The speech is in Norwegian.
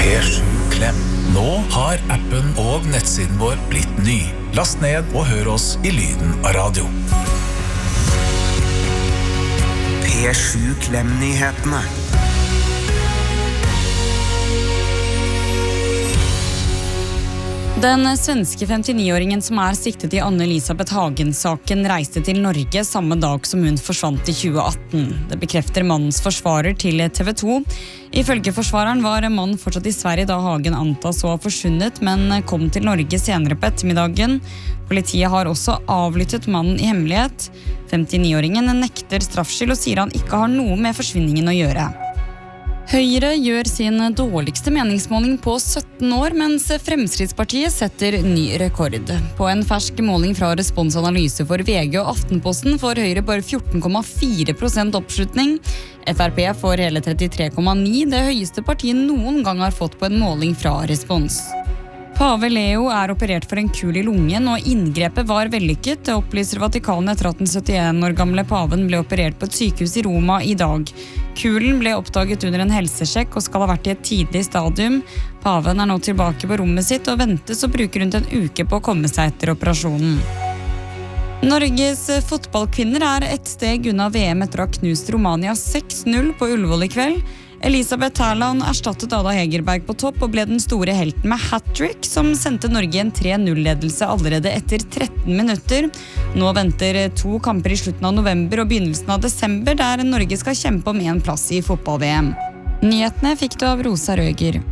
P7 Klem. Nå har appen og nettsiden vår blitt ny. Last ned og hør oss i lyden av radio. P7 Klem-nyhetene. Den svenske 59-åringen som siktet i Anne-Elisabeth Hagen-saken reiste til Norge samme dag som hun forsvant i 2018. Det bekrefter mannens forsvarer til TV 2. Ifølge forsvareren var mannen fortsatt i Sverige da Hagen antas å ha forsvunnet, men kom til Norge senere på ettermiddagen. Politiet har også avlyttet mannen i hemmelighet. 59-åringen nekter straffskyld og sier han ikke har noe med forsvinningen å gjøre. Høyre gjør sin dårligste meningsmåling på 17 år, mens Fremskrittspartiet setter ny rekord. På en fersk måling fra responsanalyse for VG og Aftenposten får Høyre bare 14,4% oppslutning. FrP får hele 33,9%, det høyeste partiet noen gang har fått på en måling fra Respons. Pave Leo operert for en kul i lungen, og inngrepet var vellykket. Det opplyser Vatikanet etter at den 71 år gamle paven ble operert på et sykehus i Roma i dag. Kulen ble oppdaget under en helsesjekk og skal ha vært i et tidlig stadium. Paven nå tilbake på rommet sitt og ventes å bruke rundt en uke på å komme seg etter operasjonen. Norges fotballkvinner ett steg unna VM etter å ha knust Romania 6-0 på Ullevål i kveld. Elisabeth Haaland erstattet Ada Hegerberg på topp og ble den store helten med hat-trick, som sendte Norge i en 3-0-ledelse allerede etter 13 minutter. Nå venter 2 kamper i slutten av november og begynnelsen av desember, der Norge skal kjempe om en plass i fotball-VM. Nyhetene fikk du av Rosa Røger.